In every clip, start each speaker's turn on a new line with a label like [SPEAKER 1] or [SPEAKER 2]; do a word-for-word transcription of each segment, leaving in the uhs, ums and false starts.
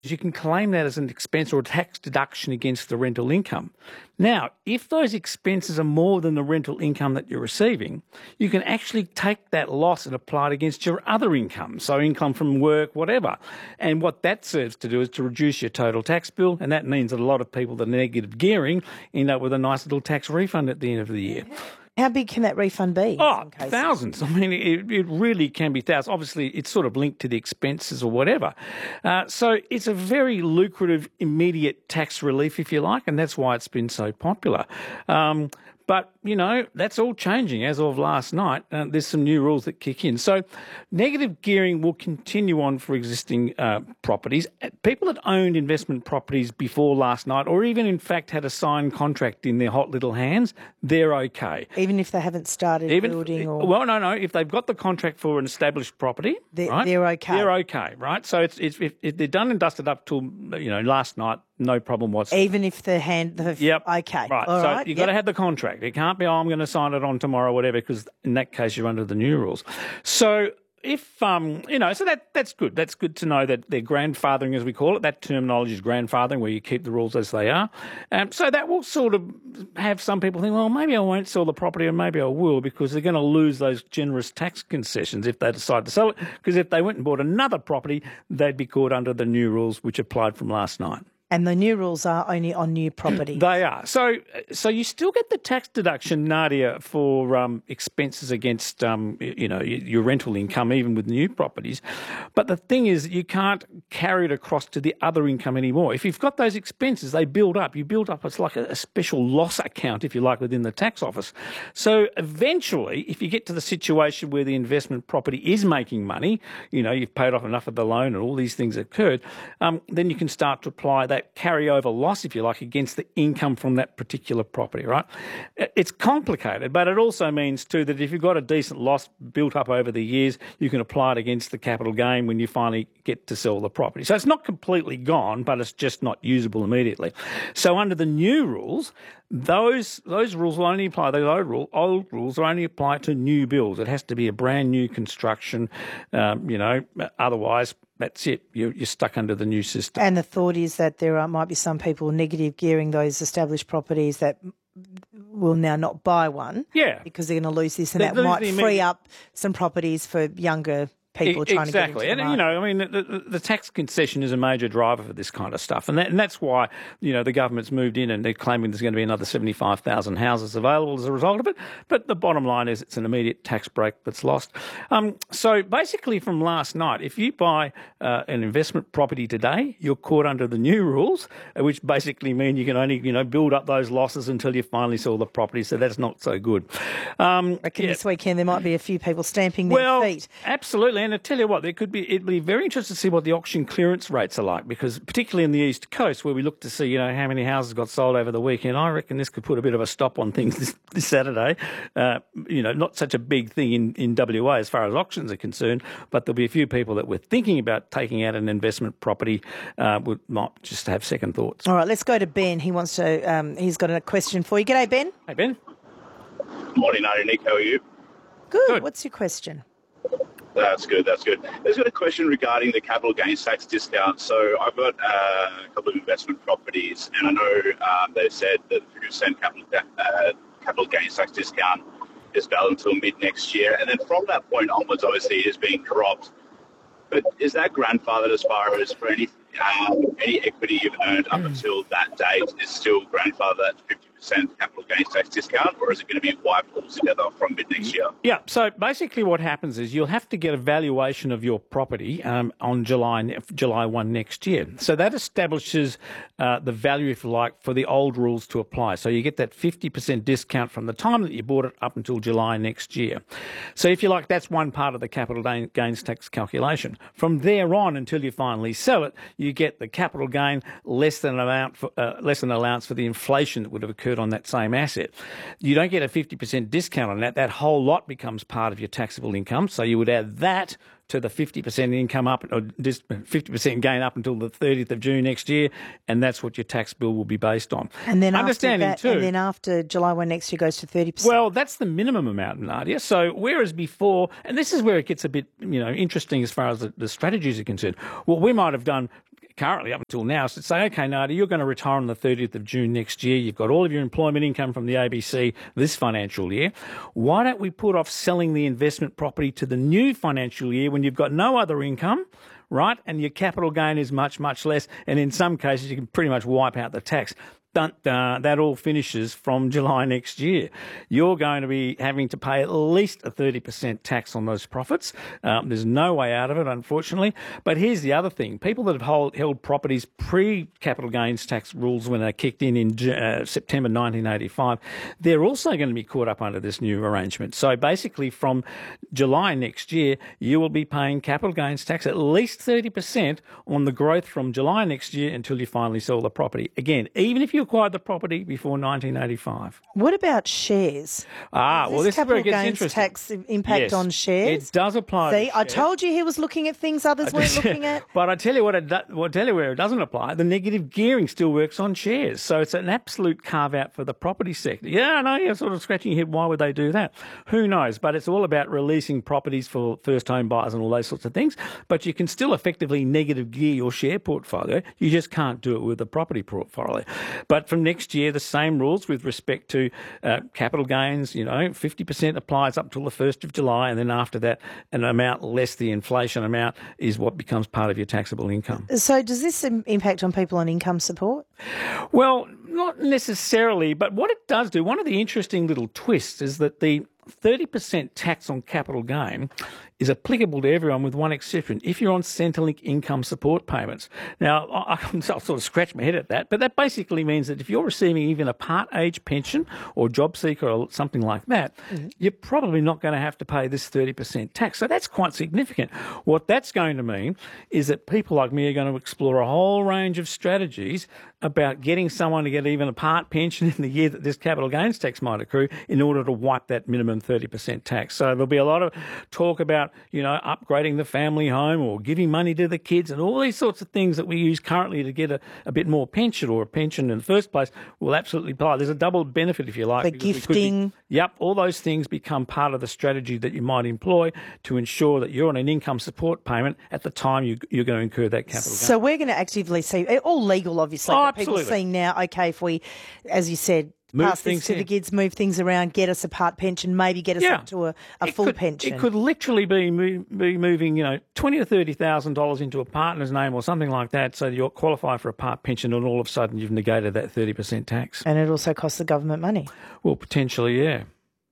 [SPEAKER 1] you can claim that as an expense or a tax deduction against the rental income. Now, if those expenses are more than the rental income that you're receiving, you can actually take that loss and apply it against your other income, so income from work, whatever. And what that serves to do is to reduce your total tax bill, and that means that a lot of people that are negative gearing end up with a nice little tax refund at the end of the year.
[SPEAKER 2] How big can that refund be?
[SPEAKER 1] Oh, thousands. I mean, it, it really can be thousands. Obviously, it's sort of linked to the expenses or whatever. Uh, so it's a very lucrative, immediate tax relief, if you like, and that's why it's been so popular. Um, But, you know, that's all changing as of last night. Uh, there's some new rules that kick in. So negative gearing will continue on for existing uh, properties. People that owned investment properties before last night, or even, in fact, had a signed contract in their hot little hands, they're okay.
[SPEAKER 2] Even if they haven't started
[SPEAKER 1] even,
[SPEAKER 2] building? Or...
[SPEAKER 1] Well, no, no. If they've got the contract for an established property,
[SPEAKER 2] they're,
[SPEAKER 1] right,
[SPEAKER 2] they're okay.
[SPEAKER 1] They're okay, right? So it's, it's if, if they're done and dusted up till, you know, last night, no problem whatsoever.
[SPEAKER 2] Even if the hand... The,
[SPEAKER 1] yep.
[SPEAKER 2] Okay.
[SPEAKER 1] Right.
[SPEAKER 2] All
[SPEAKER 1] so
[SPEAKER 2] right.
[SPEAKER 1] you've
[SPEAKER 2] yep.
[SPEAKER 1] got to have the contract. It can't be, oh, I'm going to sign it on tomorrow or whatever, because in that case you're under the new rules. So if, um, you know, so that that's good. That's good to know that they're grandfathering, as we call it. That terminology is grandfathering, where you keep the rules as they are. Um, so that will sort of have some people think, well, maybe I won't sell the property, or maybe I will, because they're going to lose those generous tax concessions if they decide to sell it. Because if they went and bought another property, they'd be caught under the new rules which applied from last night.
[SPEAKER 2] And the new rules are only on new property.
[SPEAKER 1] They are. So so you still get the tax deduction, Nadia, for um, expenses against, um, you know, your rental income, even with new properties. But the thing is, you can't carry it across to the other income anymore. If you've got those expenses, they build up. You build up, it's like a, a special loss account, if you like, within the tax office. So eventually, if you get to the situation where the investment property is making money, you know, you've paid off enough of the loan and all these things occurred, um, then you can start to apply that carryover loss, if you like, against the income from that particular property, right? It's complicated, but it also means too that if you've got a decent loss built up over the years, you can apply it against the capital gain when you finally get to sell the property. So it's not completely gone, but it's just not usable immediately. So under the new rules, those those rules will only apply, those old, rule, old rules will only apply to new builds. It has to be a brand new construction, um, you know, otherwise that's it. You're, you're stuck under the new system.
[SPEAKER 2] And the thought is that there are, might be some people negative gearing those established properties that will now not buy one.
[SPEAKER 1] Yeah.
[SPEAKER 2] Because they're going to lose this, and
[SPEAKER 1] They
[SPEAKER 2] that
[SPEAKER 1] lose
[SPEAKER 2] might
[SPEAKER 1] the
[SPEAKER 2] free up some properties for younger people trying
[SPEAKER 1] exactly.
[SPEAKER 2] to get into the
[SPEAKER 1] And, you know, I mean, the, the, the tax concession is a major driver for this kind of stuff. And, that, and that's why, you know, the government's moved in and they're claiming there's going to be another seventy-five thousand houses available as a result of it. But the bottom line is it's an immediate tax break that's lost. Um, so basically from last night, if you buy uh, an investment property today, you're caught under the new rules, which basically mean you can only, you know, build up those losses until you finally sell the property. So that's not so good. Um,
[SPEAKER 2] I reckon
[SPEAKER 1] yeah.
[SPEAKER 2] this weekend there might be a few people stamping their
[SPEAKER 1] well,
[SPEAKER 2] feet.
[SPEAKER 1] Absolutely. And I tell you what, there could be, it'd be very interesting to see what the auction clearance rates are like, because particularly in the East Coast, where we look to see, you know, how many houses got sold over the weekend, I reckon this could put a bit of a stop on things this, this Saturday. Uh, you know, not such a big thing in, in W A as far as auctions are concerned, but there'll be a few people that were thinking about taking out an investment property uh, would might just have second thoughts.
[SPEAKER 2] All right, let's go to Ben. He wants to, um, he's got a question for you. G'day, Ben.
[SPEAKER 1] Hey, Ben.
[SPEAKER 3] Morning, Nadia. Nick, how are you?
[SPEAKER 2] Good.
[SPEAKER 1] Good.
[SPEAKER 2] What's your question?
[SPEAKER 3] That's good, that's good. I've got a question regarding the capital gains tax discount. So I've got uh, a couple of investment properties, and I know um, they said that the three percent capital, uh, capital gains tax discount is valid until mid-next year. And then from that point onwards, obviously, it is being dropped. But is that grandfathered as far as for any um, any equity you've earned up until that date is still grandfathered at fifty percent capital gains tax discount, or is it going to be wiped altogether from mid next year?
[SPEAKER 1] Yeah, so basically what happens is you'll have to get a valuation of your property um, on July July first next year. So that establishes uh, the value, if you like, for the old rules to apply. So you get that fifty percent discount from the time that you bought it up until July next year. So if you like, that's one part of the capital gains tax calculation. From there on until you finally sell it, you get the capital gain less than an amount for, uh, less than an allowance for the inflation that would have occurred on that same asset. You don't get a fifty percent discount on that. That whole lot becomes part of your taxable income. So you would add that to the fifty percent income up, or fifty percent gain up until the thirtieth of June next year, and that's what your tax bill will be based on.
[SPEAKER 2] And then
[SPEAKER 1] Understanding
[SPEAKER 2] after that,
[SPEAKER 1] too,
[SPEAKER 2] and then after July first next year goes to thirty percent.
[SPEAKER 1] Well, that's the minimum amount, Nadia. So whereas before, and this is where it gets a bit, you know, interesting as far as the, the strategies are concerned. What we might have done a currently up until now is to say, okay, Nadia, you're going to retire on the thirtieth of June next year. You've got all of your employment income from the A B C this financial year. Why don't we put off selling the investment property to the new financial year when you've got no other income, right? And your capital gain is much, much less. And in some cases, you can pretty much wipe out the tax. Dun, dun, that all finishes from July next year. You're going to be having to pay at least a thirty percent tax on those profits. Um, there's no way out of it, unfortunately. But here's the other thing. People that have hold, held properties pre-capital gains tax rules when they kicked in in uh, September nineteen eighty-five, they're also going to be caught up under this new arrangement. So basically from July next year, you will be paying capital gains tax at least thirty percent on the growth from July next year until you finally sell the property. Again, even if you acquired the property before nineteen eighty-five.
[SPEAKER 2] What about shares?
[SPEAKER 1] Ah,
[SPEAKER 2] Does
[SPEAKER 1] well,
[SPEAKER 2] this
[SPEAKER 1] this is where it
[SPEAKER 2] capital
[SPEAKER 1] gets
[SPEAKER 2] gains
[SPEAKER 1] interesting.
[SPEAKER 2] tax impact
[SPEAKER 1] Yes,
[SPEAKER 2] on shares?
[SPEAKER 1] It does apply.
[SPEAKER 2] See,
[SPEAKER 1] to
[SPEAKER 2] I
[SPEAKER 1] shares.
[SPEAKER 2] told you he was looking at things others weren't looking at.
[SPEAKER 1] But I tell you what, it do, well, I tell you where it doesn't apply. The negative gearing still works on shares, so it's an absolute carve out for the property sector. Yeah, I know you're sort of scratching your head. Why would they do that? Who knows? But it's all about releasing properties for first home buyers and all those sorts of things. But you can still effectively negative gear your share portfolio. You just can't do it with the property portfolio. But from next year, the same rules with respect to uh, capital gains. You know, fifty percent applies up till the first of July, and then after that, an amount less the inflation amount is what becomes part of your taxable income.
[SPEAKER 2] So does this im- impact on people on income support?
[SPEAKER 1] Well, not necessarily, but what it does do, one of the interesting little twists is that the thirty percent tax on capital gain is applicable to everyone with one exception, if you're on Centrelink income support payments. Now, I, I'll sort of scratch my head at that, but that basically means that if you're receiving even a part-age pension or job seeker or something like that, mm-hmm. you're probably not going to have to pay this thirty percent tax. So that's quite significant. What that's going to mean is that people like me are going to explore a whole range of strategies about getting someone to get even a part pension in the year that this capital gains tax might accrue in order to wipe that minimum thirty percent tax. So there'll be a lot of talk about, you know, upgrading the family home or giving money to the kids and all these sorts of things that we use currently to get a, a bit more pension or a pension in the first place will absolutely apply. There's a double benefit, if you like.
[SPEAKER 2] The gifting.
[SPEAKER 1] Be, yep, all those things become part of the strategy that you might employ to ensure that you're on an income support payment at the time you, you're going to incur that capital gain.
[SPEAKER 2] So we're going to actively see, all legal obviously,
[SPEAKER 1] Oh,
[SPEAKER 2] but people are seeing now, okay, if we, as you said,
[SPEAKER 1] Move
[SPEAKER 2] pass this to
[SPEAKER 1] in.
[SPEAKER 2] the kids, move things around, get us a part pension, maybe get us
[SPEAKER 1] Yeah.
[SPEAKER 2] up to a, a
[SPEAKER 1] It
[SPEAKER 2] full
[SPEAKER 1] could,
[SPEAKER 2] pension.
[SPEAKER 1] It could literally be move, be moving, you know, twenty or thirty thousand dollars into a partner's name or something like that, so you qualify for a part pension, and all of a sudden you've negated that thirty percent tax.
[SPEAKER 2] And it also costs the government money.
[SPEAKER 1] Well, potentially, yeah.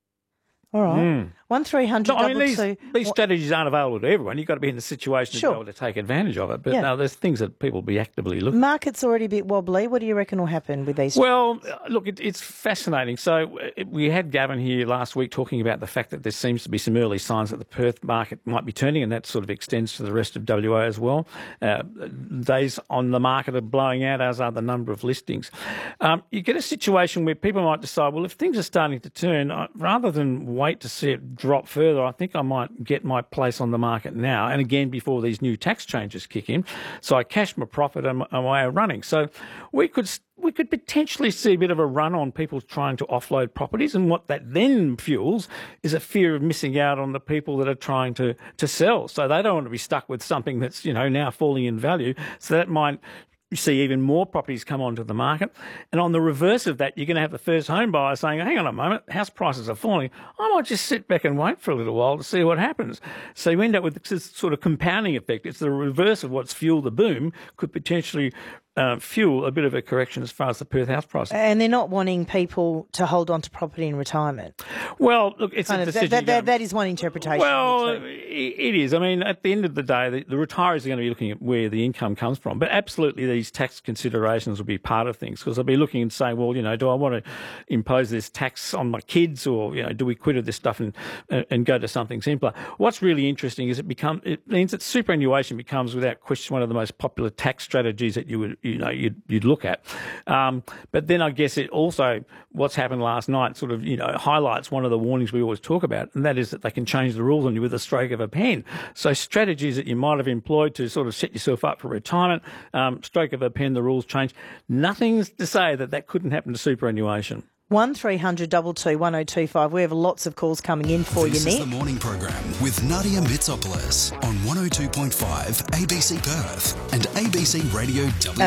[SPEAKER 2] All right.
[SPEAKER 1] Mm.
[SPEAKER 2] One three hundred
[SPEAKER 1] No, I mean,
[SPEAKER 2] double
[SPEAKER 1] these,
[SPEAKER 2] two.
[SPEAKER 1] these strategies aren't available to everyone. You've got to be in the situation
[SPEAKER 2] Sure.
[SPEAKER 1] to be able to take advantage of it. But
[SPEAKER 2] Yeah.
[SPEAKER 1] no, there's things that people will be actively looking.
[SPEAKER 2] Market's already a bit wobbly. What do you reckon will happen with these?
[SPEAKER 1] Well, uh, look, it, it's fascinating. So uh, we had Gavin here last week talking about the fact that there seems to be some early signs that the Perth market might be turning, and that sort of extends to the rest of W A as well. Uh, days on the market are blowing out, as are the number of listings. Um, you get a situation where people might decide, well, if things are starting to turn, uh, rather than wait to see it drop further, I think I might get my place on the market now, and again before these new tax changes kick in. So I cash my profit and my way of running. So we could we could potentially see a bit of a run on people trying to offload properties, and what that then fuels is a fear of missing out on the people that are trying to to sell. So they don't want to be stuck with something that's, you know, now falling in value. So that might you see even more properties come onto the market. And on the reverse of that, you're going to have the first home buyer saying, hang on a moment, house prices are falling. I might just sit back and wait for a little while to see what happens. So you end up with this sort of compounding effect. It's the reverse of what's fueled the boom, could potentially Uh, fuel a bit of a correction as far as the Perth house price.
[SPEAKER 2] And they're not wanting people to hold on to property in retirement.
[SPEAKER 1] Well, look, it's
[SPEAKER 2] kind
[SPEAKER 1] a
[SPEAKER 2] of,
[SPEAKER 1] decision.
[SPEAKER 2] that, that, that is one interpretation.
[SPEAKER 1] Well, it is. I mean, at the end of the day, the, the retirees are going to be looking at where the income comes from. But absolutely, these tax considerations will be part of things, because they'll be looking and saying, well, you know, do I want to impose this tax on my kids, or, you know, do we quit of this stuff and and go to something simpler? What's really interesting is it become it means that superannuation becomes, without question, one of the most popular tax strategies that you would you know you'd, you'd look at. Um, but then I guess it also, what's happened last night sort of, you know, highlights one of the warnings we always talk about, and that is that they can change the rules on you with a stroke of a pen. So strategies that you might have employed to sort of set yourself up for retirement, um, stroke of a pen, the rules change. Nothing's to say that that couldn't happen to superannuation.
[SPEAKER 2] one three hundred two two one oh two five. We have lots of calls coming in for
[SPEAKER 4] this
[SPEAKER 2] you,
[SPEAKER 4] Nick.
[SPEAKER 2] Nick.
[SPEAKER 4] This is the morning program with Nadia Mitsopoulos on one oh two point five A B C Perth and A B C Radio W.